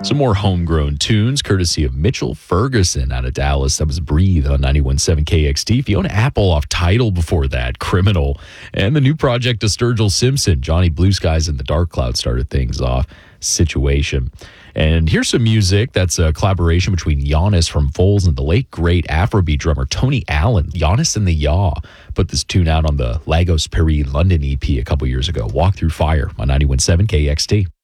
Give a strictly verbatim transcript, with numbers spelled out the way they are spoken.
Some more homegrown tunes, courtesy of Mitchell Ferguson out of Dallas. That was Breathe on ninety-one point seven K X T. Fiona Apple off Tidal before that, Criminal. And the new project of Sturgill Simpson, Johnny Blue Skies and the Dark Cloud started things off, Situation. And here's some music that's a collaboration between Giannis from Foals and the late great Afrobeat drummer Tony Allen. Giannis and the Yaw put this tune out on the Lagos Paris London E P a couple years ago. Walk Through Fire on ninety-one point seven K X T.